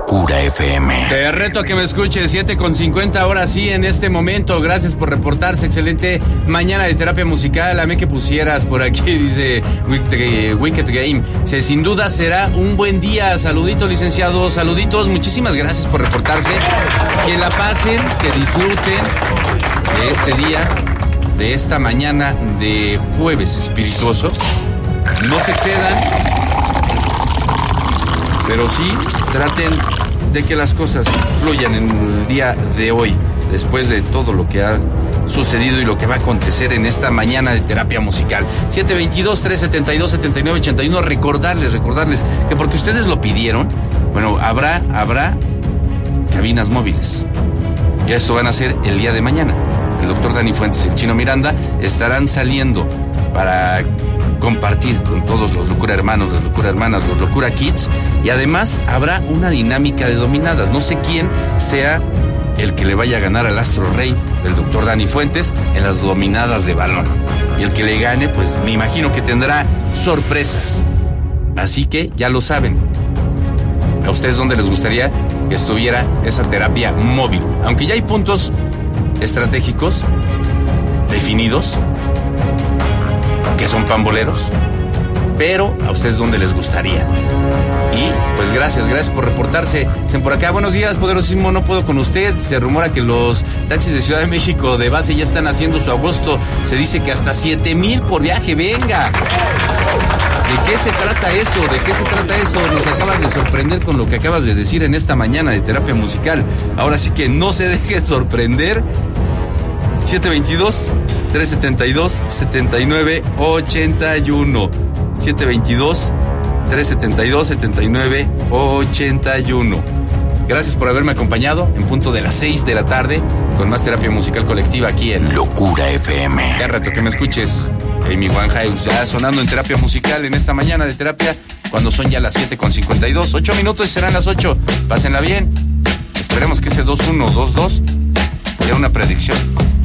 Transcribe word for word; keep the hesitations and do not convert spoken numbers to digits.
Locura F M. Te reto a que me escuches, siete con cincuenta ahora sí, en este momento. Gracias por reportarse, excelente mañana de terapia musical. Amé que pusieras por aquí, dice Wicked Game. Se, sin duda será un buen día. Saluditos, licenciados, saluditos. Muchísimas gracias por reportarse. Que la pasen, que disfruten de este día, de esta mañana de jueves espirituoso. No se excedan, pero sí traten de que las cosas fluyan en el día de hoy, después de todo lo que ha sucedido y lo que va a acontecer en esta mañana de terapia musical. siete veintidós, trescientos setenta y dos, setenta y nueve ochenta y uno. Recordarles, recordarles que porque ustedes lo pidieron, bueno, habrá, habrá cabinas móviles. Y esto van a ser el día de mañana. El doctor Dani Fuentes y el Chino Miranda estarán saliendo para compartir con todos los Locura Hermanos, las Locura Hermanas, los Locura Kids, y además habrá una dinámica de dominadas. No sé quién sea el que le vaya a ganar al Astro Rey del doctor Dani Fuentes en las dominadas de balón. Y el que le gane, pues me imagino que tendrá sorpresas. Así que ya lo saben. ¿A ustedes dónde les gustaría que estuviera esa terapia móvil? Aunque ya hay puntos estratégicos definidos que son pamboleros, pero ¿a ustedes dónde les gustaría? Y pues gracias, gracias por reportarse. Dicen por acá, buenos días, poderosísimo, no puedo con usted. Se rumora que los taxis de Ciudad de México de base ya están haciendo su agosto. Se dice que hasta siete mil por viaje, venga. ¿De qué se trata eso? ¿De qué se trata eso? Nos acabas de sorprender con lo que acabas de decir en esta mañana de terapia musical. Ahora sí que no se dejen sorprender. siete veintidós, trescientos setenta y dos, setenta y nueve ochenta y uno. siete veintidós, trescientos setenta y dos, setenta y nueve ochenta y uno. Gracias por haberme acompañado en punto de las seis de la tarde con más terapia musical colectiva aquí en Locura F M. Ya rato que me escuches. Amy Winehouse ya sonando en terapia musical en esta mañana de terapia cuando son ya las siete con cincuenta y dos. ocho minutos y serán las ocho. Pásenla bien. Esperemos que ese dos uno, dos dos sea una predicción.